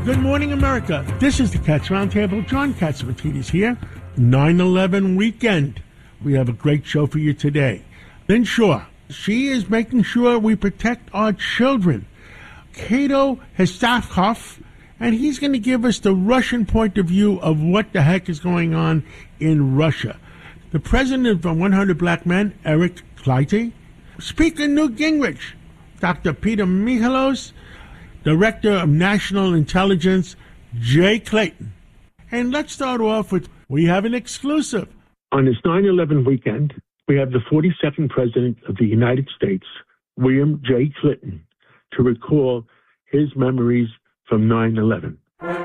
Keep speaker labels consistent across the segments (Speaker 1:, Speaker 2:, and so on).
Speaker 1: Good morning, America. This is the Cats Roundtable. John Catsimatidis here. 9/11 weekend. We have a great show for you today. Lynn Shaw, she is making sure we protect our children. Cato Hestakov, and he's going to give us the Russian point of view of what the heck is going on in Russia. The president of 100 Black Men, Eric Kleite. Speaker Newt Gingrich. Dr. Peter Michalos. Director of National Intelligence, Jay Clayton. And let's start off with, we have an exclusive.
Speaker 2: On this 9/11 weekend, we have the 42nd President of the United States, William J. Clinton, to recall his memories from 9/11.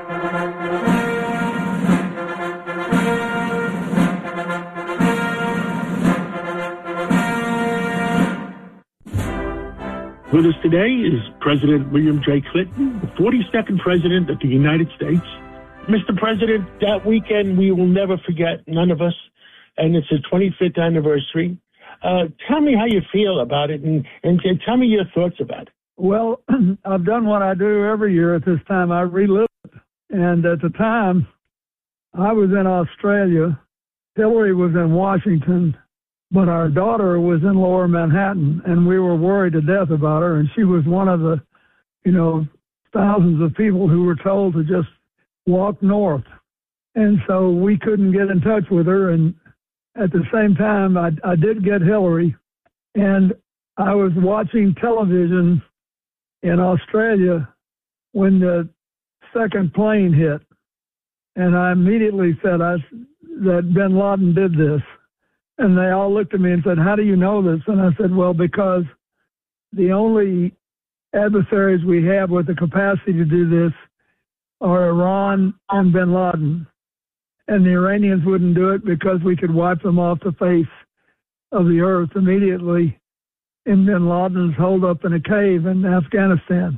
Speaker 2: With us today is President William J. Clinton, the 42nd President of the United States. Mr. President, that weekend we will never forget, none of us, and it's the 25th anniversary. Tell me how you feel about it, and tell me your thoughts about it.
Speaker 3: Well, I've done what I do every year at this time. I relive it. And at the time, I was in Australia. Hillary was in Washington. But our daughter was in Lower Manhattan, and we were worried to death about her. And she was one of the, thousands of people who were told to just walk north. And so we couldn't get in touch with her. And at the same time, I did get Hillary. And I was watching television in Australia when the second plane hit. And I immediately said that bin Laden did this. And they all looked at me and said, "How do you know this?" And I said, "Well, because the only adversaries we have with the capacity to do this are Iran and bin Laden. And the Iranians wouldn't do it because we could wipe them off the face of the earth immediately in bin Laden's holed up in a cave in Afghanistan."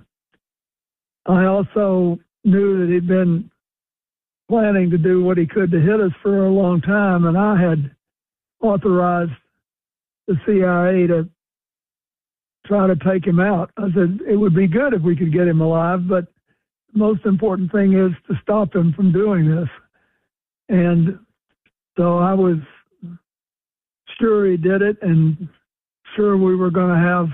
Speaker 3: I also knew that he'd been planning to do what he could to hit us for a long time, and I had authorized the CIA to try to take him out. I said it would be good if we could get him alive, but the most important thing is to stop him from doing this. And so I was sure he did it, and sure we were going to have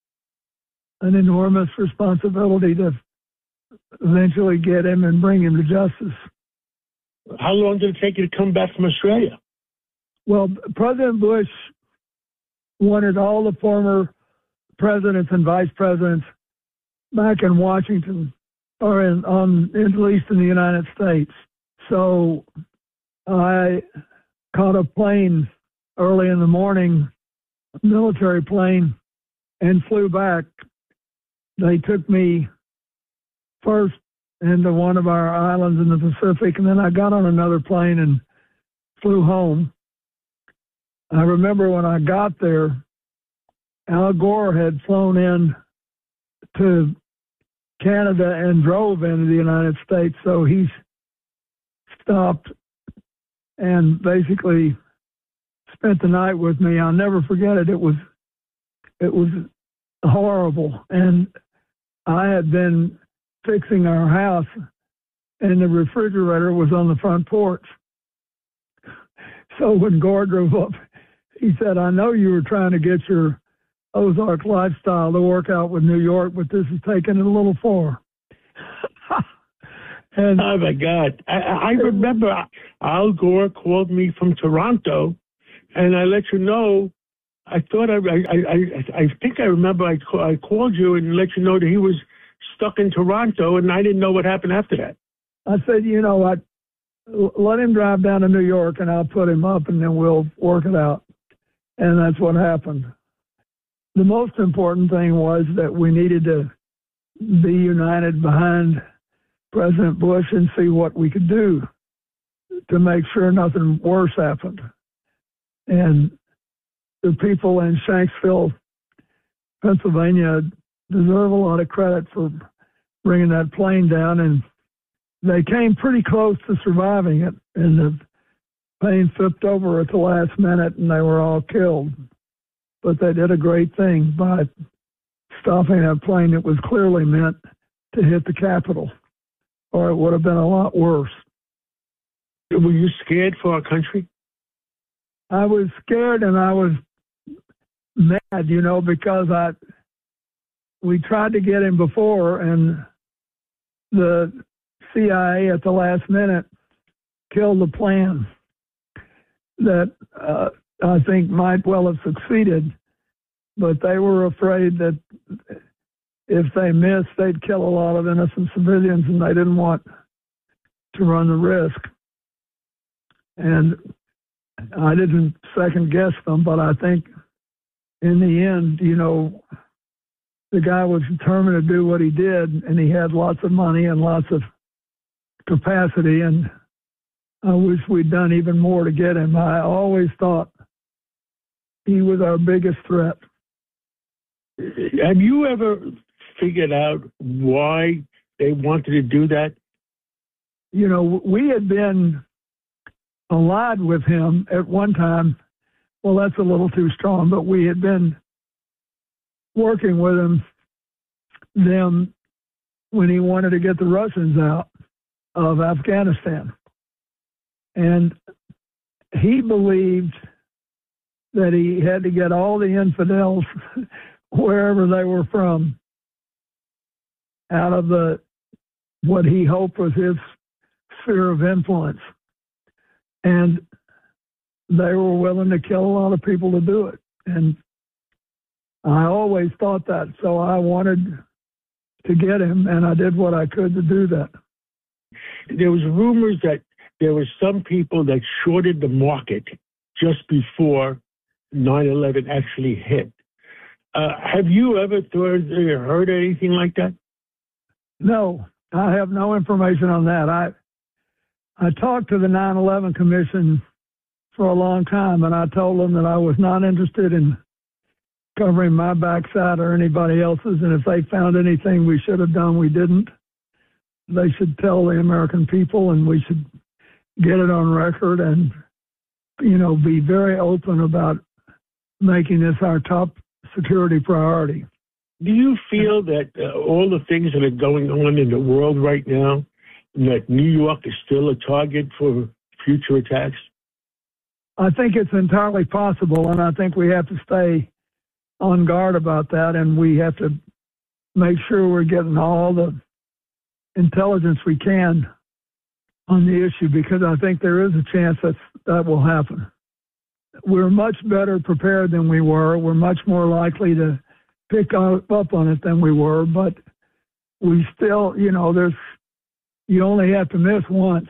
Speaker 3: an enormous responsibility to eventually get him and bring him to justice.
Speaker 2: How long did it take you to come back from Australia?
Speaker 3: Well, President Bush wanted all the former presidents and vice presidents back in Washington, or at least in the United States. So I caught a plane early in the morning, a military plane, and flew back. They took me first into one of our islands in the Pacific, and then I got on another plane and flew home. I remember when I got there, Al Gore had flown in to Canada and drove into the United States, so he stopped and basically spent the night with me. I'll never forget it. It was horrible, and I had been fixing our house, and the refrigerator was on the front porch. So when Gore drove up, he said, "I know you were trying to get your Ozark lifestyle to work out with New York, but this is taking it a little far." And
Speaker 2: oh, my God. I remember Al Gore called me from Toronto, and I let you know, I thought I think I remember I called you and let you know that he was stuck in Toronto, and I didn't know what happened after that.
Speaker 3: I said, "You know what? Let him drive down to New York, and I'll put him up, and then we'll work it out." And that's what happened. The most important thing was that we needed to be united behind President Bush and see what we could do to make sure nothing worse happened. And the people in Shanksville, Pennsylvania, deserve a lot of credit for bringing that plane down, and they came pretty close to surviving it, and the plane flipped over at the last minute, and they were all killed. But they did a great thing by stopping that plane that was clearly meant to hit the Capitol, or it would have been a lot worse.
Speaker 2: Were you scared for our country?
Speaker 3: I was scared and I was mad, because we tried to get him before, and the CIA at the last minute killed the plan that I think might well have succeeded, but they were afraid that if they missed, they'd kill a lot of innocent civilians, and they didn't want to run the risk. And I didn't second guess them, but I think in the end, the guy was determined to do what he did, and he had lots of money and lots of capacity, and I wish we'd done even more to get him. I always thought he was our biggest threat.
Speaker 2: Have you ever figured out why they wanted to do that?
Speaker 3: We had been allied with him at one time. Well, that's a little too strong, but we had been working with them when he wanted to get the Russians out of Afghanistan. And he believed that he had to get all the infidels, wherever they were from, out of what he hoped was his sphere of influence. And they were willing to kill a lot of people to do it. And I always thought that, so I wanted to get him, and I did what I could to do that.
Speaker 2: There was rumors that there were some people that shorted the market just before 9/11 actually hit. Have you ever heard anything like that?
Speaker 3: No, I have no information on that. I talked to the 9/11 Commission for a long time, and I told them that I was not interested in covering my backside or anybody else's, and if they found anything we should have done, we didn't. They should tell the American people, and we should get it on record and, be very open about making this our top security priority.
Speaker 2: Do you feel that all the things that are going on in the world right now, that New York is still a target for future attacks?
Speaker 3: I think it's entirely possible, and I think we have to stay on guard about that, and we have to make sure we're getting all the intelligence we can on the issue, because I think there is a chance that will happen. We're much better prepared than we were. We're much more likely to pick up on it than we were, but we still, you only have to miss once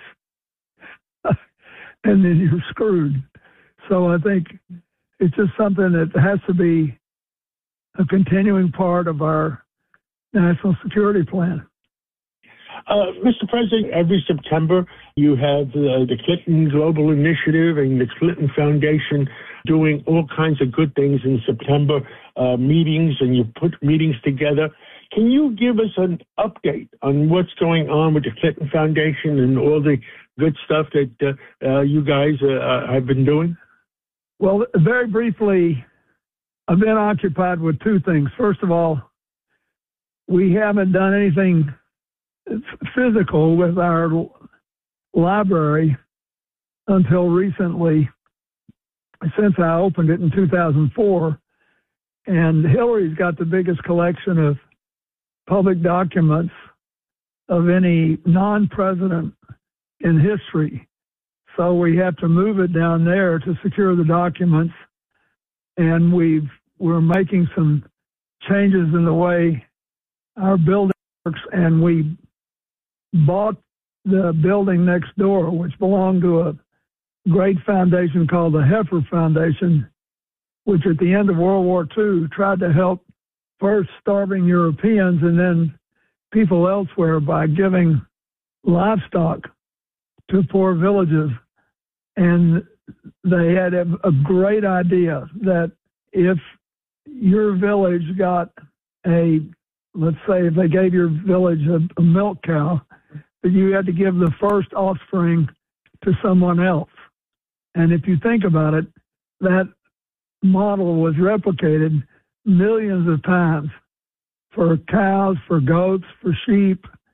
Speaker 3: and then you're screwed. So I think it's just something that has to be a continuing part of our national security plan.
Speaker 2: Mr. President, every September you have the Clinton Global Initiative and the Clinton Foundation doing all kinds of good things in September, meetings, and you put meetings together. Can you give us an update on what's going on with the Clinton Foundation and all the good stuff that you guys have been doing?
Speaker 3: Well, very briefly, I've been occupied with two things. First of all, we haven't done anything physical with our library until recently, since I opened it in 2004. And Hillary's got the biggest collection of public documents of any non-president in history. So we have to move it down there to secure the documents. And we're making some changes in the way our building works, and we bought the building next door, which belonged to a great foundation called the Heifer Foundation, which at the end of World War II tried to help first starving Europeans and then people elsewhere by giving livestock to poor villages. And they had a great idea that if your village got let's say if they gave your village a milk cow, that you had to give the first offspring to someone else. And if you think about it, that model was replicated millions of times for cows, for goats, for sheep,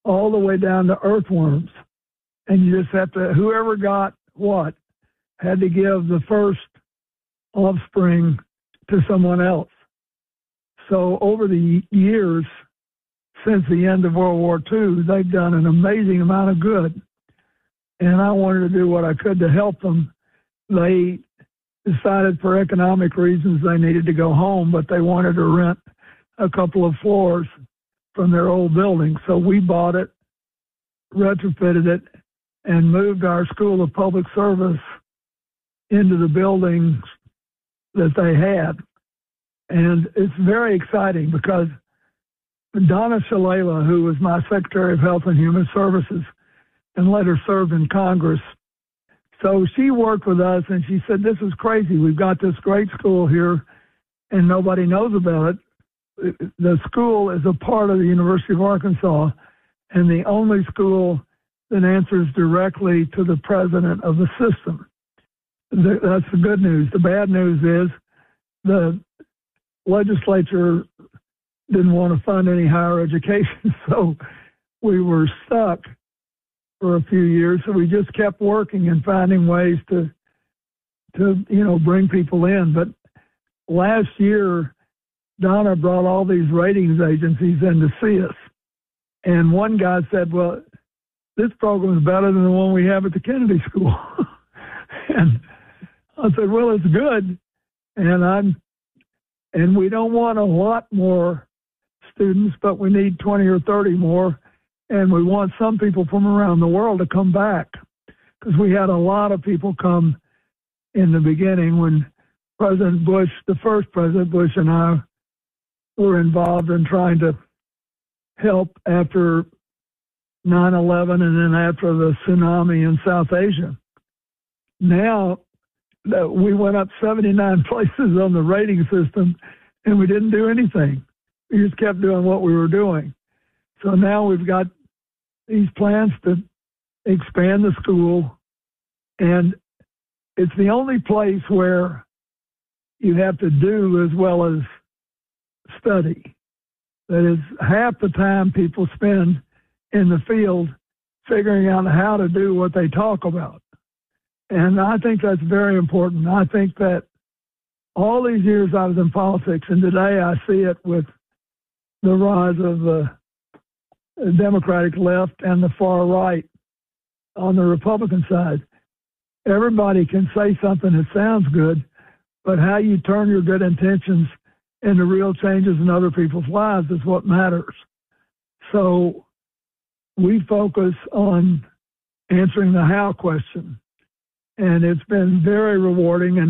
Speaker 3: all the way down to earthworms. And you just have to, whoever got what, had to give the first offspring to someone else. So over the years, since the end of World War II, they've done an amazing amount of good. And I wanted to do what I could to help them. They decided for economic reasons they needed to go home, but they wanted to rent a couple of floors from their old building. So we bought it, retrofitted it, and moved our School of Public Service into the buildings that they had. And it's very exciting because Donna Shalala, who was my Secretary of Health and Human Services and later served in Congress, so she worked with us and she said, this is crazy. We've got this great school here and nobody knows about it. The school is a part of the University of Arkansas and the only school that answers directly to the president of the system. That's the good news. The bad news is the legislature didn't want to fund any higher education, so we were stuck for a few years. So we just kept working and finding ways to bring people in. But last year, Donna brought all these ratings agencies in to see us. And one guy said, well, this program is better than the one we have at the Kennedy School. And I said, well, it's good. And we don't want a lot more students, but we need 20 or 30 more. And we want some people from around the world to come back because we had a lot of people come in the beginning when President Bush, the first President Bush, and I were involved in trying to help after 9/11 and then after the tsunami in South Asia. Now we went up 79 places on the rating system and we didn't do anything. We just kept doing what we were doing. So now we've got these plans to expand the school, and it's the only place where you have to do as well as study. That is half the time people spend in the field figuring out how to do what they talk about. And I think that's very important. I think that all these years I was in politics, and today I see it with the rise of the Democratic left and the far right on the Republican side. Everybody can say something that sounds good, but how you turn your good intentions into real changes in other people's lives is what matters. So we focus on answering the how question, and it's been very rewarding,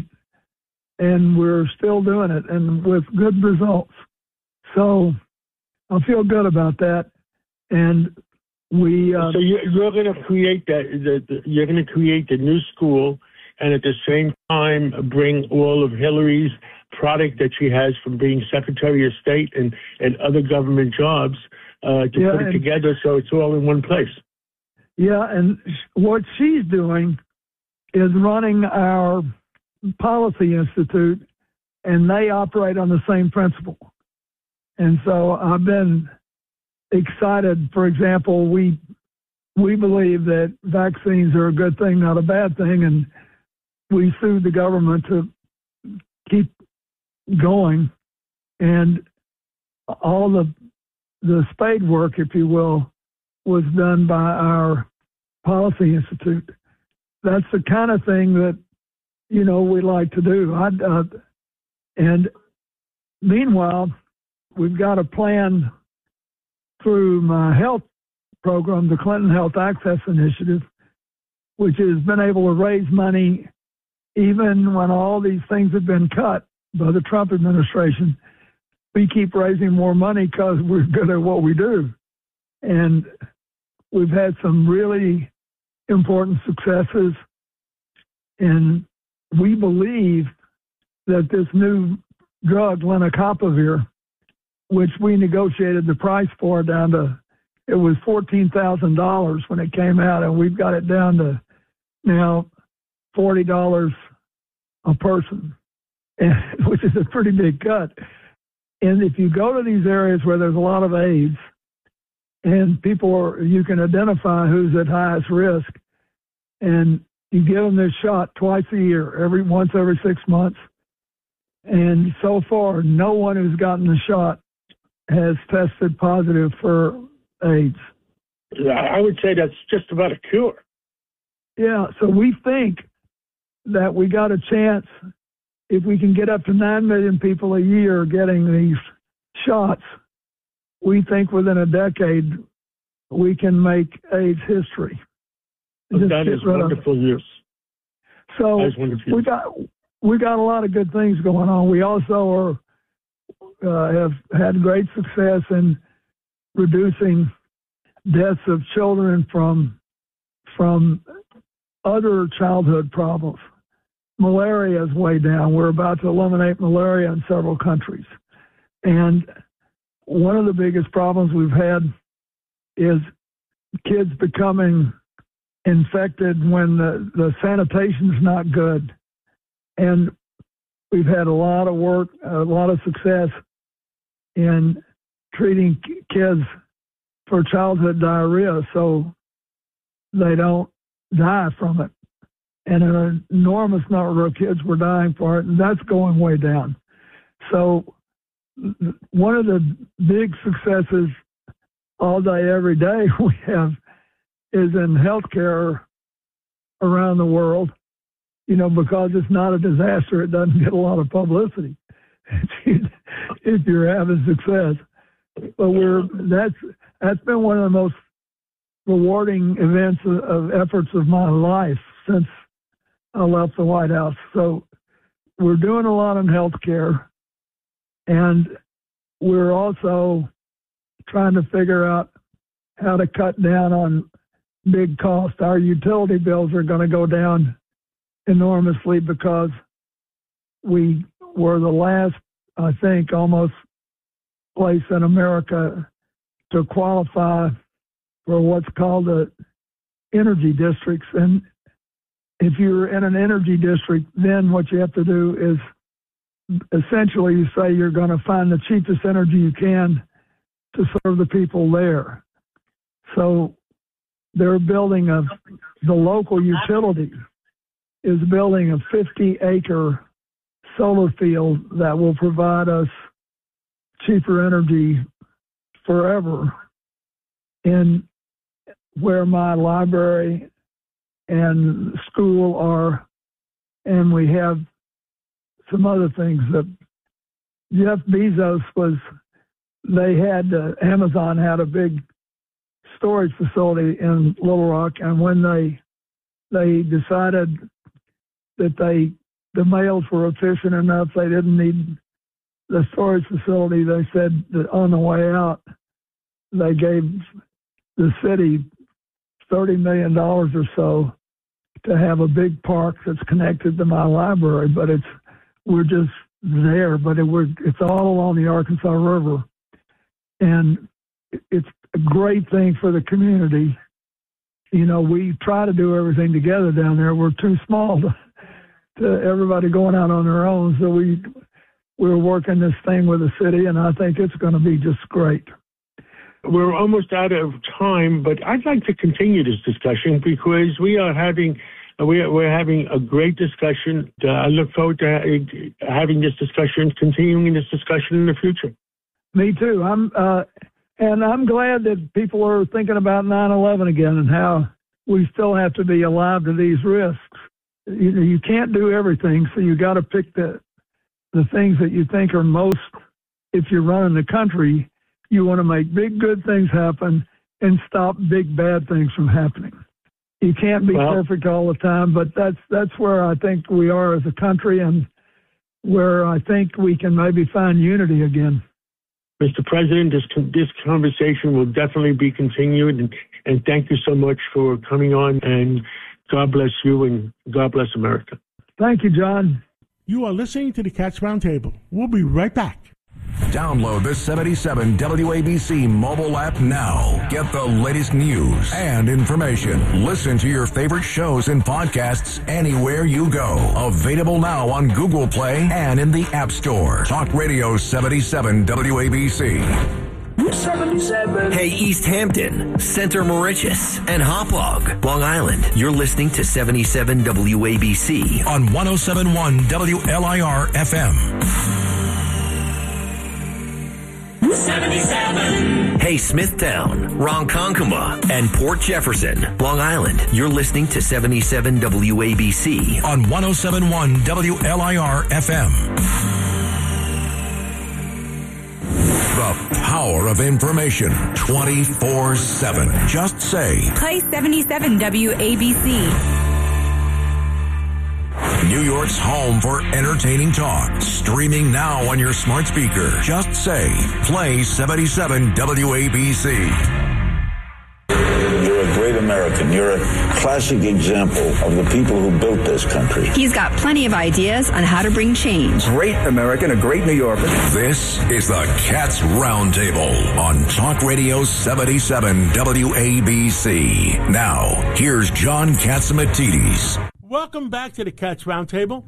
Speaker 3: and we're still doing it, and with good results. So I feel good about that. And we
Speaker 2: so you're going to create you're going to create the new school, and at the same time bring all of Hillary's product that she has from being Secretary of State and other government jobs to put it together so it's all in one place.
Speaker 3: Yeah, and what she's doing is running our Policy Institute, and they operate on the same principle. And so I've been excited. For example, we believe that vaccines are a good thing, not a bad thing, and we sued the government to keep going. And all the spade work, if you will, was done by our Policy Institute. That's the kind of thing that, we like to do. And meanwhile, we've got a plan through my health program, the Clinton Health Access Initiative, which has been able to raise money even when all these things have been cut by the Trump administration. We keep raising more money because we're good at what we do. And we've had some really important successes. And we believe that this new drug, lenacapavir, which we negotiated the price for down to, it was $14,000 when it came out, and we've got it down to now $40 a person, which is a pretty big cut. And if you go to these areas where there's a lot of AIDS, and you can identify who's at highest risk, and you give them this shot twice a year, once every 6 months. And so far, no one who's gotten the shot has tested positive for AIDS.
Speaker 2: I would say that's just about a cure.
Speaker 3: Yeah, so we think that we got a chance, if we can get up to 9 million people a year getting these shots, we think within a decade we can make AIDS history.
Speaker 2: That is wonderful news.
Speaker 3: So we got a lot of good things going on. We also have had great success in reducing deaths of children from other childhood problems. Malaria is way down. We're about to eliminate malaria in several countries. And one of the biggest problems we've had is kids becoming infected when the sanitation's not good. And we've had a lot of work, a lot of success in treating kids for childhood diarrhea so they don't die from it. And an enormous number of kids were dying for it, and that's going way down. So one of the big successes all day, every day we have is in healthcare around the world, because it's not a disaster, it doesn't get a lot of publicity if you're having success. But that's been one of the most rewarding events of efforts of my life since I left the White House. So we're doing a lot in healthcare, and we're also trying to figure out how to cut down on big costs. Our utility bills are going to go down enormously because we were the last, I think, almost place in America to qualify for what's called the energy districts. And if you're in an energy district, then what you have to do is essentially you say you're going to find the cheapest energy you can to serve the people there. So they're building the local utility is building a 50-acre solar field that will provide us cheaper energy forever. And where my library and school are, and we have some other things that Jeff Bezos Amazon had a big storage facility in Little Rock, and when they decided that the males were efficient enough, they didn't need the storage facility, they said that on the way out, they gave the city $30 million or so to have a big park that's connected to my library, but we're just there, but it's all along the Arkansas River, and it's a great thing for the community. We try to do everything together down there. We're too small to everybody going out on their own, so we're working this thing with the city, and I think it's going to be just great.
Speaker 2: We're almost out of time, but I'd like to continue this discussion because we're having a great discussion. I look forward to having this discussion, continuing this discussion in the future.
Speaker 3: Me too. I'm glad that people are thinking about 9/11 again and how we still have to be alive to these risks. You can't do everything, so you got to pick the things that you think are most. If you're running the country, you want to make big good things happen and stop big bad things from happening. You can't be perfect all the time, but that's where I think we are as a country, and where I think we can maybe find unity again.
Speaker 2: Mr. President, this conversation will definitely be continued, and thank you so much for coming on, and God bless you, and God bless America.
Speaker 3: Thank you, John.
Speaker 1: You are listening to the Cats Roundtable. We'll be right back.
Speaker 4: Download the 77 WABC mobile app now. Get the latest news and information. Listen to your favorite shows and podcasts anywhere you go. Available now on Google Play and in the App Store. Talk Radio 77 WABC.
Speaker 5: 77. Hey, East Hampton, Center Moriches, and Hauppauge, Long Island. You're listening to 77 WABC
Speaker 4: on 107.1 WLIR FM.
Speaker 5: 77. Hey, Smithtown, Ronkonkoma, and Port Jefferson, Long Island. You're listening to 77 WABC
Speaker 4: on 107.1 WLIR FM. The power of information 24/7. Just say,
Speaker 6: play 77 WABC.
Speaker 4: New York's home for entertaining talk. Streaming now on your smart speaker. Just say, play 77 WABC.
Speaker 7: You're a great American. You're a classic example of the people who built this country.
Speaker 6: He's got plenty of ideas on how to bring change.
Speaker 8: Great American, a great New Yorker.
Speaker 4: This is the Cats Roundtable on Talk Radio 77 WABC. Now, here's John Catsimatidis.
Speaker 1: Welcome back to the Cats Roundtable.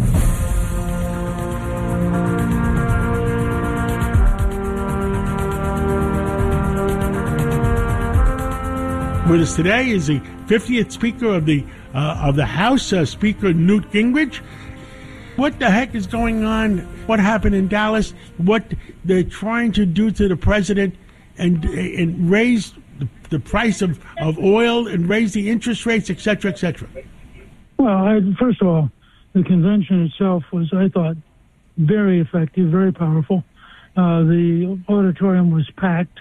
Speaker 1: With us today is the 50th Speaker of the House, Speaker Newt Gingrich. What the heck is going on? What happened in Dallas? What they're trying to do to the president and raise the price of oil and raise the interest rates, et cetera, et cetera?
Speaker 9: Well, first of all, the convention itself was, I thought, very effective, very powerful. The auditorium was packed.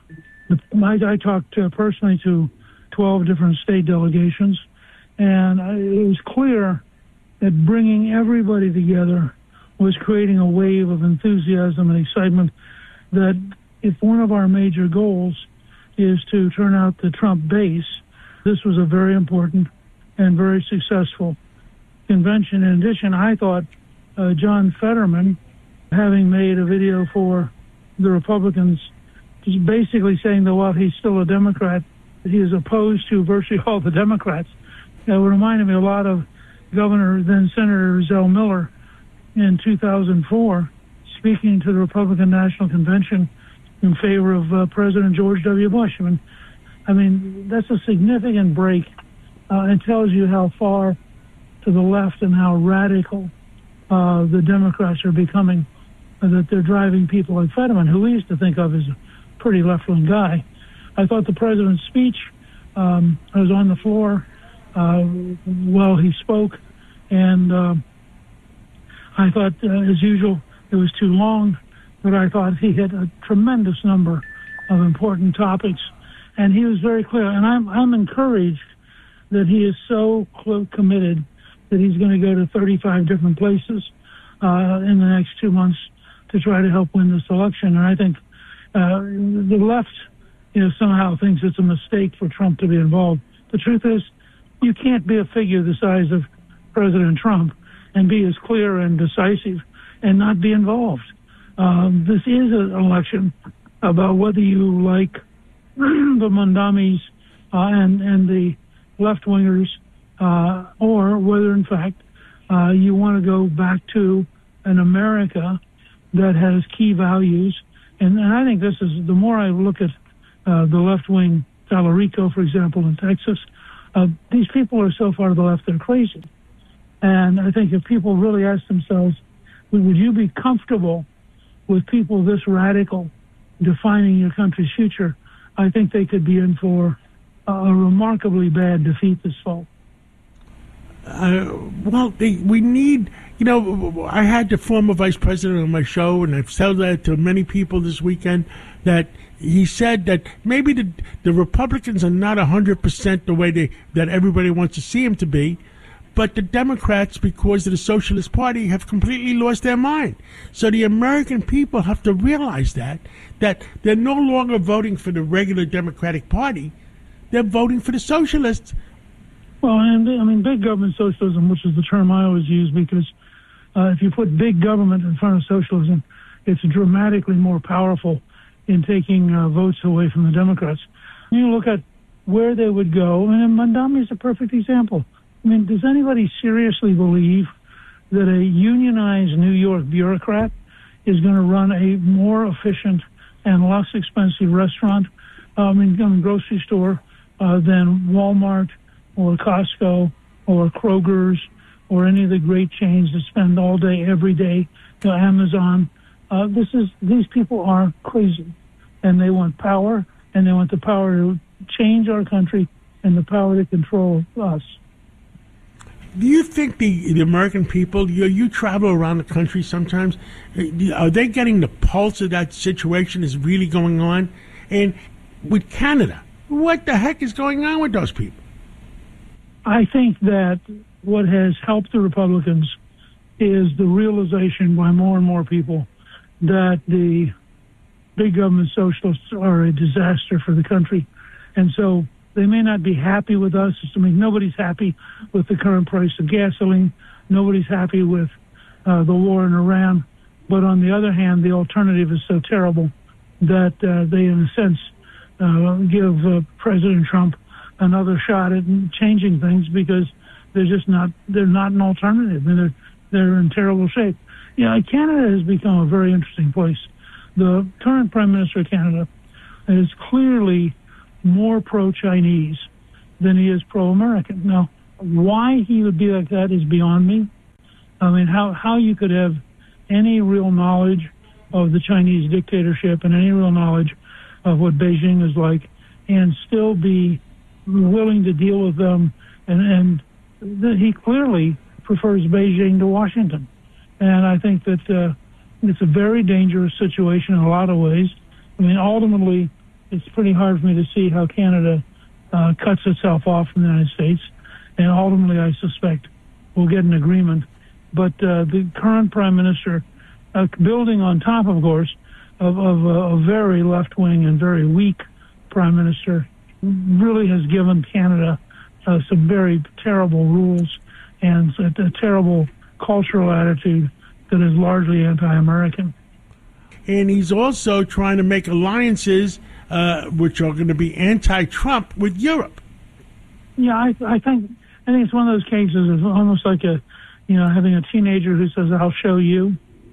Speaker 9: I talked personally to 12 different state delegations, and it was clear that bringing everybody together was creating a wave of enthusiasm and excitement that if one of our major goals is to turn out the Trump base, this was a very important and very successful convention. In addition, I thought John Fetterman, having made a video for the Republicans, just basically saying that while he's still a Democrat, he is opposed to virtually all the Democrats. That reminded me a lot of Governor, then Senator Zell Miller in 2004, speaking to the Republican National Convention in favor of President George W. Bush. I mean, that's a significant break. It tells you how far to the left and how radical the Democrats are becoming, that they're driving people like Fetterman, who we used to think of as a pretty left-wing guy. I thought the president's speech, I was on the floor while he spoke, and I thought, as usual, it was too long, but I thought he hit a tremendous number of important topics, and he was very clear. And I'm encouraged that he is so committed that he's going to go to 35 different places in the next 2 months to try to help win this election. And I think the left, somehow thinks it's a mistake for Trump to be involved. The truth is, you can't be a figure the size of President Trump and be as clear and decisive and not be involved. This is an election about whether you like the Mondamis and the left-wingers, or whether, in fact, you want to go back to an America that has key values. And I think this is, the more I look at the left-wing, Talarico, for example, in Texas, these people are so far to the left, they're crazy. And I think if people really ask themselves, would you be comfortable with people this radical defining your country's future, I think they could be in for a remarkably bad defeat this fall.
Speaker 1: We need, I had the former vice president on my show, and I've said that to many people this weekend, that he said that maybe the Republicans are not 100% the way that everybody wants to see them to be, but the Democrats, because of the Socialist Party, have completely lost their mind. So the American people have to realize that they're no longer voting for the regular Democratic Party. They're voting for the socialists.
Speaker 9: Well, and big government socialism, which is the term I always use, because if you put big government in front of socialism, it's dramatically more powerful in taking votes away from the Democrats. You look at where they would go, and Mondami is a perfect example. Does anybody seriously believe that a unionized New York bureaucrat is going to run a more efficient and less expensive restaurant, grocery store than Walmart or Costco or Kroger's or any of the great chains that spend all day, every day, Amazon. These people are crazy, and they want power, and they want the power to change our country and the power to control us.
Speaker 1: Do you think the American people, you travel around the country sometimes, are they getting the pulse of that situation is really going on? And with Canada, what the heck is going on with those people?
Speaker 9: I think that what has helped the Republicans is the realization by more and more people that the big government socialists are a disaster for the country. And so they may not be happy with us. Nobody's happy with the current price of gasoline. Nobody's happy with the war in Iran. But on the other hand, the alternative is so terrible that they, in a sense, give President Trump another shot at changing things because they're not an alternative. And they're in terrible shape. Canada has become a very interesting place. The current Prime Minister of Canada is clearly more pro-Chinese than he is pro-American. Now, why he would be like that is beyond me. How you could have any real knowledge of the Chinese dictatorship and any real knowledge of what Beijing is like and still be willing to deal with them. And he clearly prefers Beijing to Washington. And I think that it's a very dangerous situation in a lot of ways. Ultimately, it's pretty hard for me to see how Canada cuts itself off from the United States. And ultimately, I suspect we'll get an agreement. But the current Prime Minister, building on top, of course, of a very left-wing and very weak Prime Minister, really has given Canada some very terrible rules and a terrible cultural attitude that is largely anti-American.
Speaker 1: And he's also trying to make alliances which are going to be anti-Trump with Europe.
Speaker 9: Yeah, I think it's one of those cases. It's almost like having a teenager who says, "I'll show you."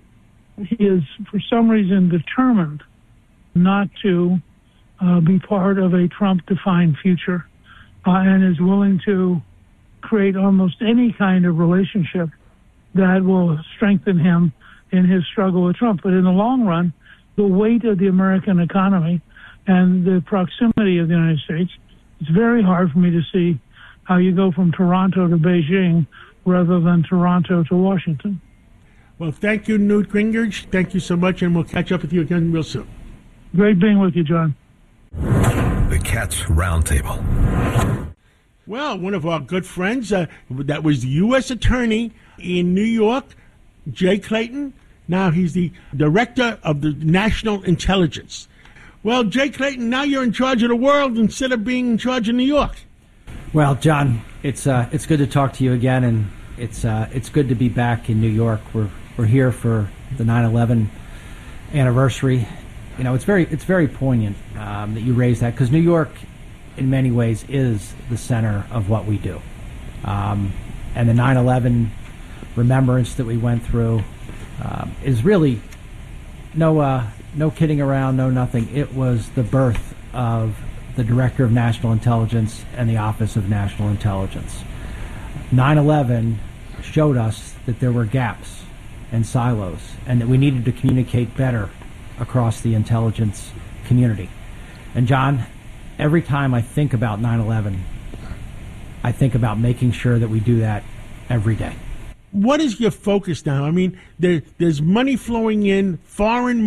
Speaker 9: He is, for some reason, determined not to be part of a Trump-defined future, and is willing to create almost any kind of relationship that will strengthen him in his struggle with Trump. But in the long run, the weight of the American economy and the proximity of the United States, it's very hard for me to see how you go from Toronto to Beijing rather than Toronto to Washington.
Speaker 1: Well, thank you, Newt Gingrich. Thank you so much, and we'll catch up with you again real soon.
Speaker 9: Great being with you, John.
Speaker 4: The Cats Roundtable.
Speaker 1: Well, one of our good friends, that was the U.S. Attorney in New York, Jay Clayton. Now he's the Director of the National Intelligence. Well, Jay Clayton, now you're in charge of the world instead of being in charge of New York.
Speaker 10: Well, John, it's good to talk to you again, and it's good to be back in New York. We're here for the 9/11 anniversary. It's very poignant that you raised that, because New York, in many ways, is the center of what we do. And the 9/11 remembrance that we went through is really no kidding around, no nothing. It was the birth of the Director of National Intelligence and the Office of National Intelligence. 9/11 showed us that there were gaps and silos, and that we needed to communicate better across the intelligence community. And John, every time I think about 9/11, I think about making sure that we do that every day.
Speaker 1: What is your focus now? There's money flowing in, foreign